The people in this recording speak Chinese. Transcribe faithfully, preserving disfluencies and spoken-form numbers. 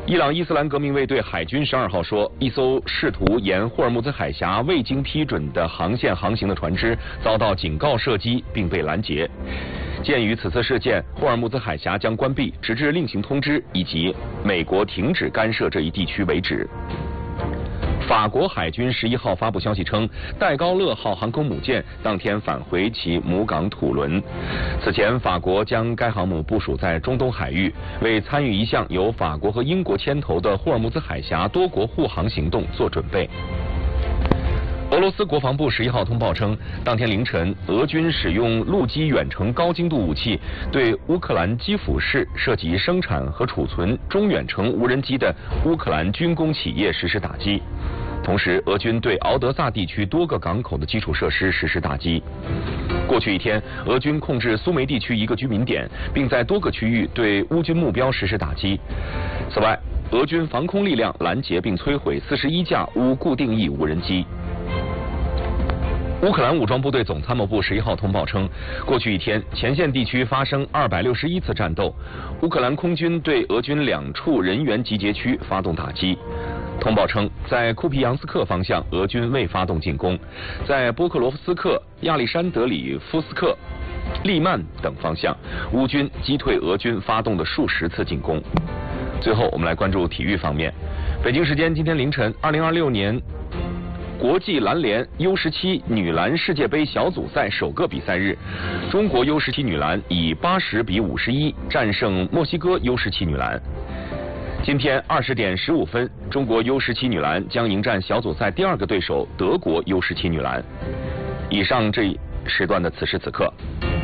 伊朗伊斯兰革命卫队海军十二号说，一艘试图沿霍尔木兹海峡未经批准的航线航行的船只遭到警告射击并被拦截。鉴于此次事件，霍尔木兹海峡将关闭，直至另行通知以及美国停止干涉这一地区为止。法国海军十一号发布消息称，戴高乐号航空母舰当天返回其母港土伦。此前，法国将该航母部署在中东海域，为参与一项由法国和英国牵头的霍尔木兹海峡多国护航行动做准备。俄罗斯国防部十一号通报称，当天凌晨，俄军使用陆基远程高精度武器对乌克兰基辅市涉及生产和储存中远程无人机的乌克兰军工企业实施打击。同时，俄军对敖德萨地区多个港口的基础设施实施打击。过去一天，俄军控制苏梅地区一个居民点，并在多个区域对乌军目标实施打击。此外，俄军防空力量拦截并摧毁四十一架乌固定翼无人机。乌克兰武装部队总参谋部十一号通报称，过去一天，前线地区发生二百六十一次战斗，乌克兰空军对俄军两处人员集结区发动打击。通报称，在库皮扬斯克方向，俄军未发动进攻；在波克罗夫斯克、亚历山德里夫斯克、利曼等方向，乌军击退俄军发动的数十次进攻。最后，我们来关注体育方面。北京时间今天凌晨，二零二六年国际篮联 U 十七女篮世界杯小组赛首个比赛日，中国 U 十七女篮以八十比五十一战胜墨西哥 U 十七女篮。今天二十点十五分，中国 U 十七女篮将迎战小组赛第二个对手德国 U 十七女篮。以上这一时段的此时此刻。